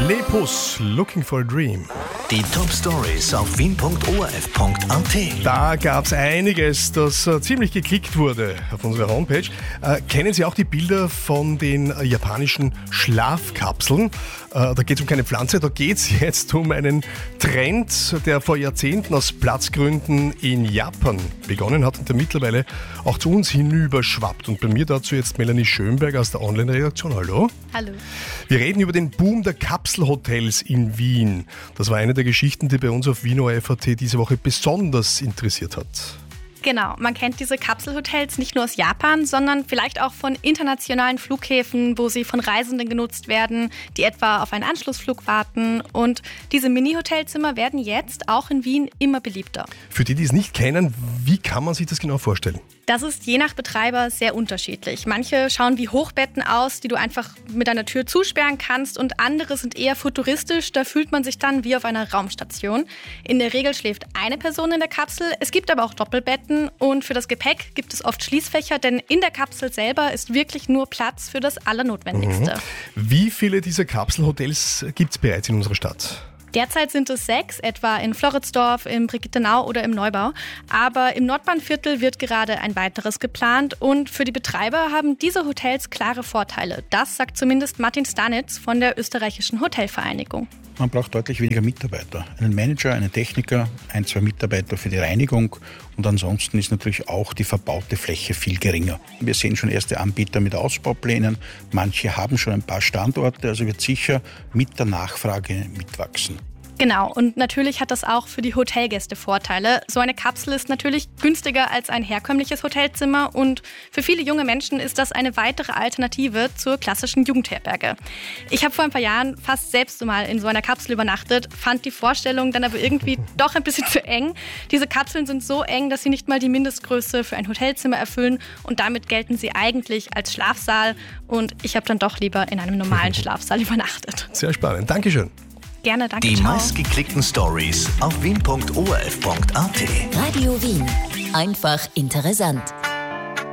Lepus, Looking for a Dream. Die Top-Stories auf wien.orf.at. Da gab es einiges, das ziemlich geklickt wurde auf unserer Homepage. Kennen Sie auch die Bilder von den japanischen Schlafkapseln? Da geht es um keine Pflanze, da geht es jetzt um einen Trend, der vor Jahrzehnten aus Platzgründen in Japan begonnen hat und der mittlerweile auch zu uns hinüberschwappt. Und bei mir dazu jetzt Melanie Schönberg aus der Online-Redaktion. Hallo. Hallo. Wir reden über den Boom der Kapselhotels in Wien. Das war eine der Geschichten, die bei uns auf wien.orf.at diese Woche besonders interessiert hat. Genau, man kennt diese Kapselhotels nicht nur aus Japan, sondern vielleicht auch von internationalen Flughäfen, wo sie von Reisenden genutzt werden, die etwa auf einen Anschlussflug warten. Und diese Mini-Hotelzimmer werden jetzt auch in Wien immer beliebter. Für die, die es nicht kennen, wie kann man sich das genau vorstellen? Das ist je nach Betreiber sehr unterschiedlich. Manche schauen wie Hochbetten aus, die du einfach mit einer Tür zusperren kannst, und andere sind eher futuristisch. Da fühlt man sich dann wie auf einer Raumstation. In der Regel schläft eine Person in der Kapsel. Es gibt aber auch Doppelbetten und für das Gepäck gibt es oft Schließfächer, denn in der Kapsel selber ist wirklich nur Platz für das Allernotwendigste. Wie viele dieser Kapselhotels gibt es bereits in unserer Stadt? Derzeit sind es 6, etwa in Floridsdorf, im Brigittenau oder im Neubau. Aber im Nordbahnviertel wird gerade ein weiteres geplant. Und für die Betreiber haben diese Hotels klare Vorteile. Das sagt zumindest Martin Stanitz von der österreichischen Hotelvereinigung. Man braucht deutlich weniger Mitarbeiter. Einen Manager, einen Techniker, 1-2 Mitarbeiter für die Reinigung. Und ansonsten ist natürlich auch die verbaute Fläche viel geringer. Wir sehen schon erste Anbieter mit Ausbauplänen. Manche haben schon ein paar Standorte, also wird sicher mit der Nachfrage mitwachsen. Genau, und natürlich hat das auch für die Hotelgäste Vorteile. So eine Kapsel ist natürlich günstiger als ein herkömmliches Hotelzimmer und für viele junge Menschen ist das eine weitere Alternative zur klassischen Jugendherberge. Ich habe vor ein paar Jahren fast selbst mal in so einer Kapsel übernachtet, fand die Vorstellung dann aber irgendwie doch ein bisschen zu eng. Diese Kapseln sind so eng, dass sie nicht mal die Mindestgröße für ein Hotelzimmer erfüllen und damit gelten sie eigentlich als Schlafsaal und ich habe dann doch lieber in einem normalen Schlafsaal übernachtet. Sehr spannend, Dankeschön. Gerne, danke. Die ciao. meistgeklickten Stories auf wien.orf.at. Radio Wien. Einfach interessant.